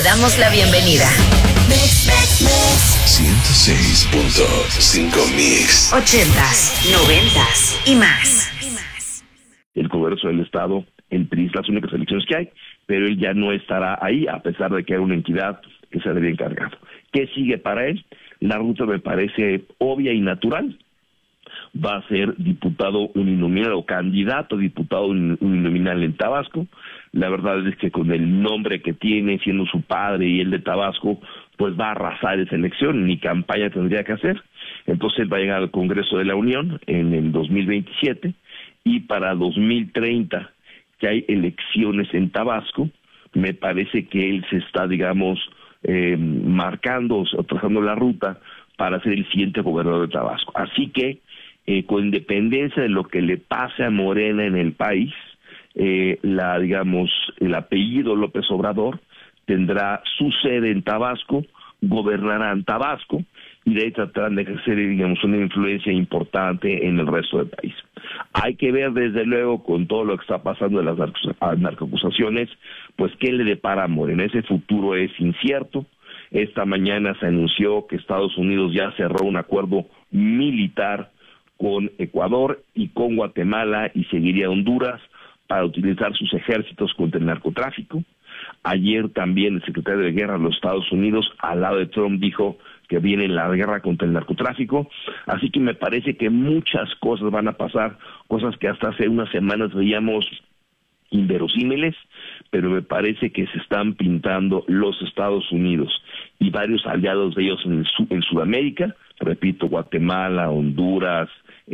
damos la bienvenida. 106.5 Mix. 80s, 90s y más. El Congreso del Estado, el PRI, las únicas elecciones que hay, pero él ya no estará ahí, a pesar de que era una entidad que se había encargado. ¿Qué sigue para él? La ruta me parece obvia y natural. Va a ser diputado uninominal o candidato a diputado uninominal en Tabasco. La verdad es que con el nombre que tiene, siendo su padre y el de Tabasco, pues va a arrasar esa elección, ni campaña tendría que hacer. Entonces él va a llegar al Congreso de la Unión en el 2027, y para 2030, que hay elecciones en Tabasco, me parece que él se está, digamos, marcando o trazando la ruta para ser el siguiente gobernador de Tabasco. Así que, con independencia de lo que le pase a Morena en el país, el apellido López Obrador tendrá su sede en Tabasco, gobernará en Tabasco, y de ahí tratarán de ejercer, digamos, una influencia importante en el resto del país. Hay que ver, desde luego, con todo lo que está pasando de las narcoacusaciones, pues qué le depara a Morena. Ese futuro es incierto. Esta mañana se anunció que Estados Unidos ya cerró un acuerdo militar con Ecuador y con Guatemala, y seguiría Honduras para utilizar sus ejércitos contra el narcotráfico. Ayer también el secretario de Guerra de los Estados Unidos, al lado de Trump, dijo que viene la guerra contra el narcotráfico. Así que me parece que muchas cosas van a pasar, cosas que hasta hace unas semanas veíamos inverosímiles, pero me parece que se están pintando los Estados Unidos y varios aliados de ellos en Sudamérica, repito, Guatemala, Honduras,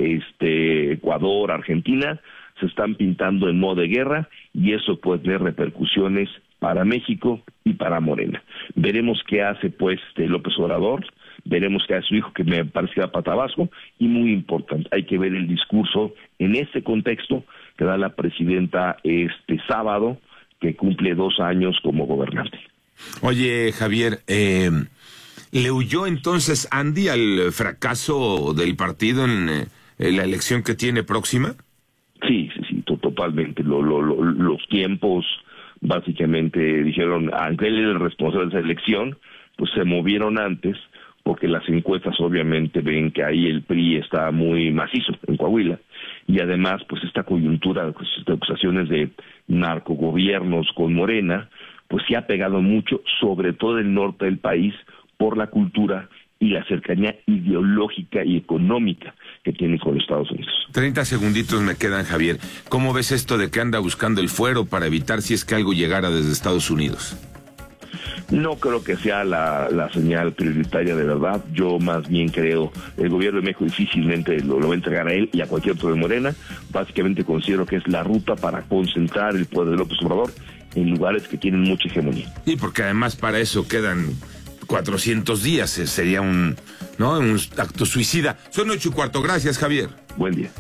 Ecuador, Argentina, se están pintando en modo de guerra, y eso puede tener repercusiones para México y para Morena. Veremos qué hace pues López Obrador, veremos qué hace su hijo, que me parece que va para Tabasco, y muy importante, hay que ver el discurso en este contexto que da la presidenta este sábado, que cumple 2 años como gobernante. Oye, Javier, ¿le huyó entonces Andy al fracaso del partido en la elección que tiene próxima? Sí, totalmente. Los tiempos básicamente dijeron, aunque él es el responsable de esa elección, pues se movieron antes, porque las encuestas obviamente ven que ahí el PRI está muy macizo en Coahuila, y además pues esta coyuntura de acusaciones de narcogobiernos con Morena, pues sí ha pegado mucho, sobre todo en el norte del país, por la cultura y la cercanía ideológica y económica que tiene con los Estados Unidos. 30 segunditos me quedan, Javier. ¿Cómo ves esto de que anda buscando el fuero para evitar si es que algo llegara desde Estados Unidos? No creo que sea la señal prioritaria, de verdad. Yo más bien creo, el gobierno de México difícilmente lo va a entregar a él y a cualquier otro de Morena. Básicamente considero que es la ruta para concentrar el poder de López Obrador en lugares que tienen mucha hegemonía. Sí, porque además para eso quedan 400 días, sería un acto suicida. Son 8:15, gracias, Javier. Buen día.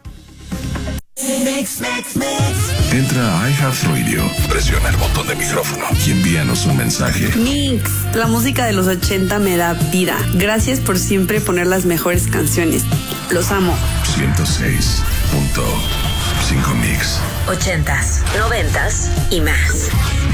Entra a iHeartRadio, presiona el botón de micrófono y envíanos un mensaje. Mix, la música de los 80 me da vida. Gracias por siempre poner las mejores canciones. Los amo. 106.5 Mix. 80s, 90s y más.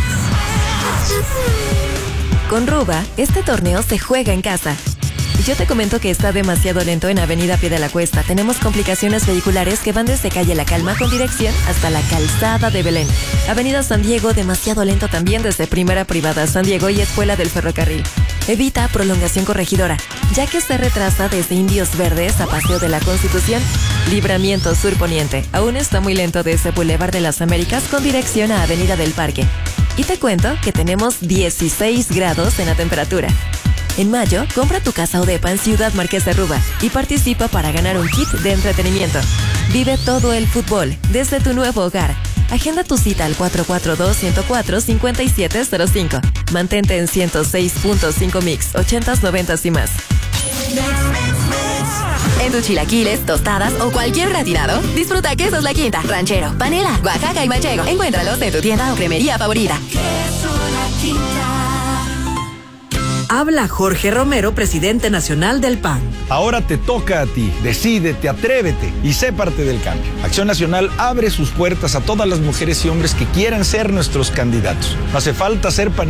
Con Ruba, este torneo se juega en casa. Yo te comento que está demasiado lento en Avenida Pie de la Cuesta. Tenemos complicaciones vehiculares que van desde Calle La Calma con dirección hasta la Calzada de Belén. Avenida San Diego, demasiado lento también desde Primera Privada San Diego y Escuela del Ferrocarril. Evita prolongación Corregidora, ya que se retrasa desde Indios Verdes a Paseo de la Constitución. Libramiento Sur Poniente. Aún está muy lento desde Boulevard de las Américas con dirección a Avenida del Parque. Y te cuento que tenemos 16 grados en la temperatura. En mayo, compra tu casa o depa en Ciudad Marqués de Ruba y participa para ganar un kit de entretenimiento. Vive todo el fútbol desde tu nuevo hogar. Agenda tu cita al 442-104-5705. Mantente en 106.5 Mix, 80s, 90s y más. En tus chilaquiles, tostadas o cualquier retirado, disfruta Quesos La Quinta, Ranchero, Panela, Oaxaca y Manchego. Encuéntralos en tu tienda o cremería favorita. Queso La Quinta. Habla Jorge Romero, presidente nacional del PAN. Ahora te toca a ti. Decídete, atrévete y sé parte del cambio. Acción Nacional abre sus puertas a todas las mujeres y hombres que quieran ser nuestros candidatos. No hace falta ser